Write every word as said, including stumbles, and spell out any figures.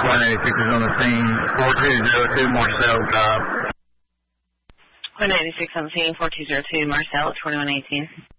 one eighty-six is on the scene, four two zero two Marcel Drive. one eighty-six on the scene, four two zero two Marcel at twenty-one eighteen.